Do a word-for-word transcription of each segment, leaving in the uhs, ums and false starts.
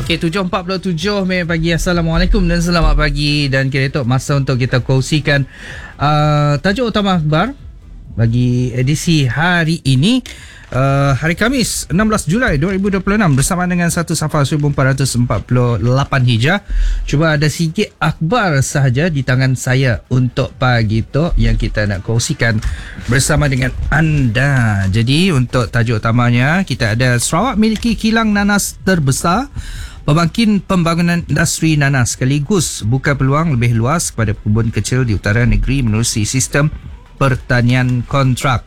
Okey, tujuh empat puluh tujuh Mei pagi. Assalamualaikum dan selamat pagi. Dan kira itu masa untuk kita kongsikan uh, tajuk utama akhbar bagi edisi hari ini, uh, hari Khamis enam belas Julai dua ribu dua puluh enam, bersama dengan satu Safar seribu empat ratus empat puluh lapan Hijrah. Cuba ada sikit akhbar sahaja di tangan saya untuk pagi itu yang kita nak kongsikan bersama dengan anda. Jadi untuk tajuk utamanya, kita ada Sarawak miliki kilang nanas terbesar, pembangkit pembangunan industri nanas sekaligus buka peluang lebih luas kepada kebun kecil di utara negeri menerusi sistem pertanian kontrak.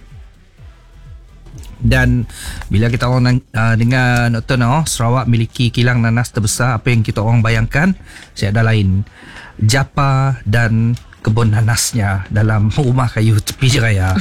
Dan bila kita orang uh, dengar Doktor No, Sarawak miliki kilang nanas terbesar, apa yang kita orang bayangkan tiada lain japa dan kebun nanasnya dalam rumah kayu tepi raya.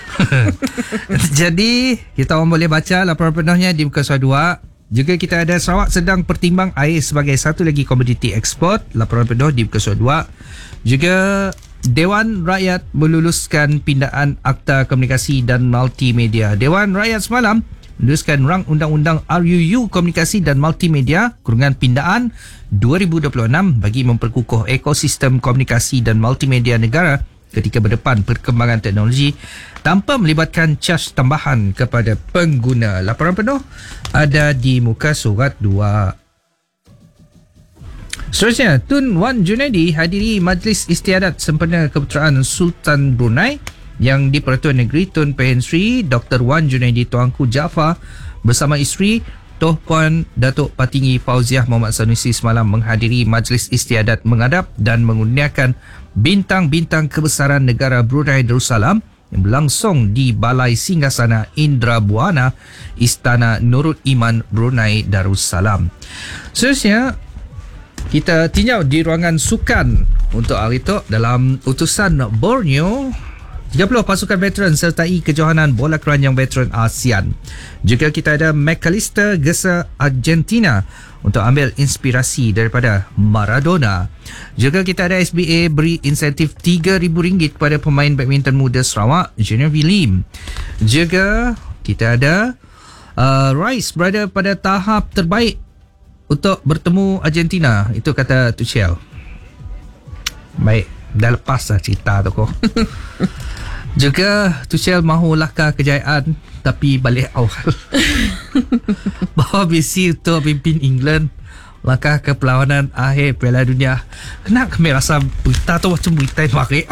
Jadi kita orang boleh baca laporan penuhnya di muka surat dua. Juga kita ada Sarawak sedang pertimbang air sebagai satu lagi komoditi ekspor, laporan penuh di muka surat dua. Juga Dewan Rakyat meluluskan pindaan Akta Komunikasi dan Multimedia. Dewan Rakyat semalam meluluskan rang undang-undang R U U Komunikasi dan Multimedia kurungan pindaan dua ribu dua puluh enam bagi memperkukuh ekosistem komunikasi dan multimedia negara ketika berdepan perkembangan teknologi tanpa melibatkan caj tambahan kepada pengguna. Laporan penuh ada di muka surat dua. Seterusnya, Tun Wan Junaidi hadiri Majlis Istiadat Sempena Keputeraan Sultan Brunei yang di-Pertuan Negeri Tun Pehen Sri Doktor Wan Junaidi Tuanku Jaafar bersama isteri Toh Puan Datuk Patinggi Fauziah Muhammad Sanusi semalam menghadiri Majlis Istiadat mengadap dan mengurniakan bintang-bintang kebesaran negara Brunei Darussalam yang berlangsung di Balai Singgasana Indra Buana, Istana Nurul Iman Brunei Darussalam. Seterusnya, kita tinjau di ruangan sukan untuk hari itu. Dalam utusan Borneo, tiga puluh pasukan veteran sertai kejohanan bola keranjang veteran ASEAN. Juga kita ada McAllister gesa Argentina untuk ambil inspirasi daripada Maradona. Juga kita ada S B A beri insentif tiga ribu ringgit kepada pemain badminton muda Sarawak, Genevieve Lim. Juga kita ada uh, Rice berada pada tahap terbaik untuk bertemu Argentina. Itu kata Tuchel. Baik, dah lepas lah cerita tu kok. Juga Tuchel mahu lakar kejayaan tapi balik awal. Bahawa misi untuk pimpin England langkah ke perlawanan akhir Piala Dunia. Kenapa kami rasa berita tu macam berita yang warik?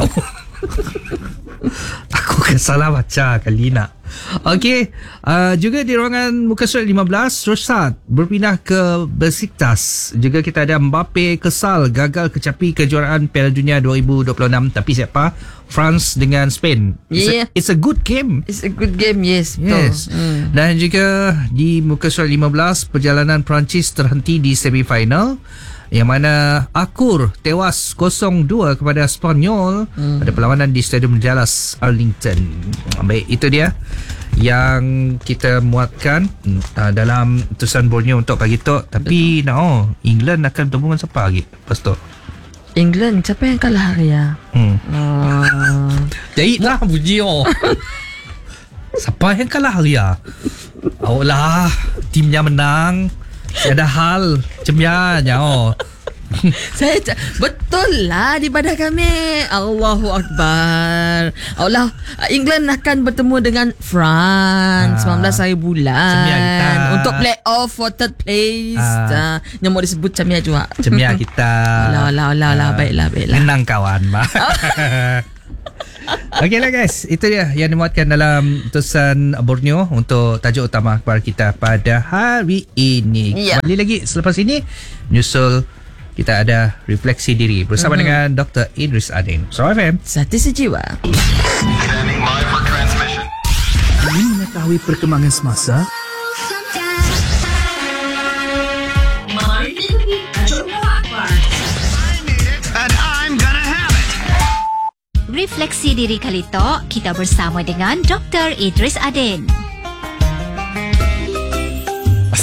Aku kan salah baca kali nak. Okey, uh, juga di ruangan muka surat lima belas, Rosad berpindah ke Besiktas. Juga kita ada Mbappe kesal gagal kecapi kejuaraan Piala Dunia dua ribu dua puluh enam. Tapi siapa? France dengan Spain. It's, yeah. a, it's a good game. It's a good game, yes. Yes. Hmm. Dan juga di muka surat lima belas, perjalanan Perancis terhenti di semifinal, yang mana Akur tewas kosong dua kepada Spanyol hmm. pada perlawanan di Stadium Dallas Arlington. Baik, itu dia yang kita muatkan uh, dalam utusan Borneo untuk pagi tu. Tapi no, England akan bertemu dengan siapa lagi lepas tu? England, siapa yang kalah hari ya? Hmm. Uh... Jadi lah puji oh. Siapa yang kalah hari ya? Oh lah, timnya menang. Ada hal cemianya oh. Saya betul lah di pada kami. Allahu Akbar. Allah, England akan bertemu dengan France sembilan belas hari bulan untuk play off for third place. Ah. Yang mau disebut cemia juga. Cemia kita. Lah lah lah lah, baiklah baiklah. Menang kawan bah. Okey lah guys, itu dia yang dimuatkan dalam utusan Borneo untuk tajuk utama akhbar kita pada hari ini. Yeah. Kembali lagi selepas ini, nyusul kita ada refleksi diri bersama mm-hmm. dengan Doktor Idris Adin. Sarawak F M, Satu Sejiwa. Ingin mengetahui perkembangan semasa? Mari ikuti tajuk utama akhbar. I need it and I'm gonna have it. Refleksi diri kali tok, kita bersama dengan Doktor Idris Adin.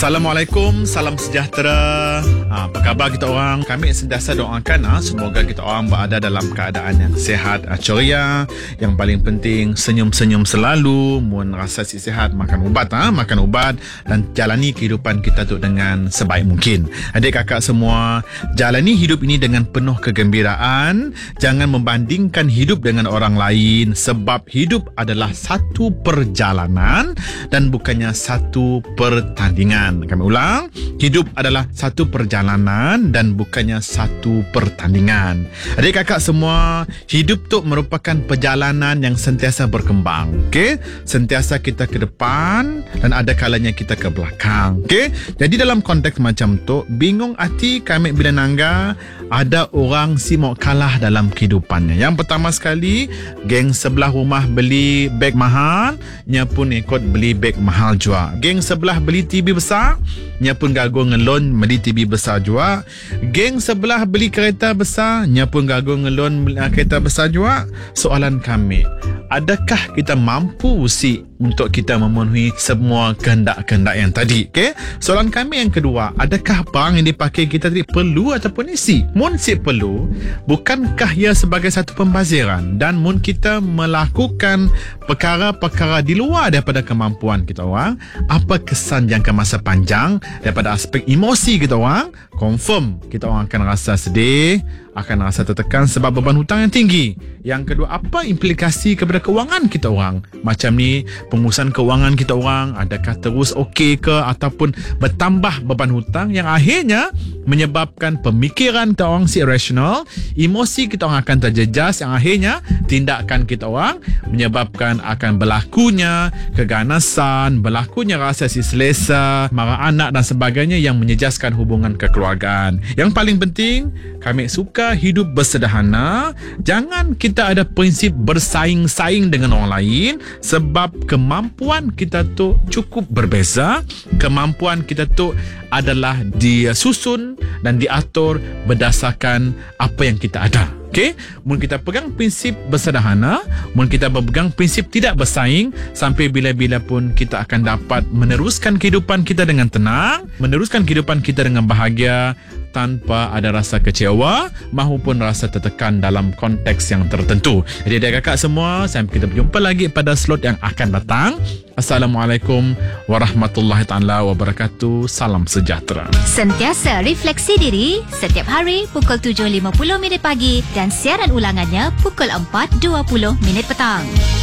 Assalamualaikum, salam sejahtera. Ha, apa khabar kita orang? Kami sentiasa doakan ha, semoga kita orang berada dalam keadaan yang sihat, ceria. Yang paling penting senyum-senyum selalu. Mun rasa si sihat, makan ubat ha, makan ubat dan jalani kehidupan kita tu dengan sebaik mungkin. Adik kakak semua, jalani hidup ini dengan penuh kegembiraan. Jangan membandingkan hidup dengan orang lain sebab hidup adalah satu perjalanan dan bukannya satu pertandingan. Kami ulang, hidup adalah satu perjalanan dan bukannya satu pertandingan. Adik kakak semua, hidup tu merupakan perjalanan yang sentiasa berkembang. Okey, sentiasa kita ke depan dan ada kalanya kita ke belakang. Okey, jadi dalam konteks macam tu, bingung hati kami bila nangga ada orang si mau kalah dalam kehidupannya. Yang pertama sekali, geng sebelah rumah beli beg mahal, nya pun ikut beli beg mahal juga. Geng sebelah beli T V besar, nya pun gagal ngelon beli T V besar juga. Geng sebelah beli kereta besar, nya pun gagal ngelon beli kereta besar juga. Soalan kami, adakah kita mampu si untuk kita memenuhi semua kehendak-kehendak yang tadi? Okay? Soalan kami yang kedua, adakah barang yang dipakai kita tadi perlu ataupun isi? Mun si perlu, bukankah ia sebagai satu pembaziran? Dan mun kita melakukan perkara-perkara di luar daripada kemampuan kita orang, apa kesan jangka masa panjang daripada aspek emosi kita orang? Confirm kita orang akan rasa sedih, akan rasa tertekan sebab beban hutang yang tinggi. Yang kedua, apa implikasi kepada kewangan kita orang? Macam ni, pengurusan kewangan kita orang adakah terus okey ke ataupun bertambah beban hutang yang akhirnya menyebabkan pemikiran kita orang si irrational, emosi kita orang akan terjejas yang akhirnya tindakan kita orang menyebabkan akan berlakunya keganasan, berlakunya rasa si selesa, marah anak dan sebagainya yang menyejaskan hubungan kekeluargaan. Yang paling penting, kami suka hidup bersederhana. Jangan kita ada prinsip bersaing-saing dengan orang lain sebab kemampuan kita tu cukup berbeza. Kemampuan kita tu adalah disusun dan diatur berdasarkan apa yang kita ada. Okey, mun kita pegang prinsip bersederhana, mun kita berpegang prinsip tidak bersaing, sampai bila-bila pun kita akan dapat meneruskan kehidupan kita dengan tenang, meneruskan kehidupan kita dengan bahagia tanpa ada rasa kecewa maupun rasa tertekan dalam konteks yang tertentu. Jadi adik kakak semua, sampai kita berjumpa lagi pada slot yang akan datang. Assalamualaikum warahmatullahi taala wabarakatuh. Salam sejahtera. Sentiasa refleksi diri setiap hari pukul tujuh lima puluh minit pagi dan siaran ulangannya pukul empat dua puluh minit petang.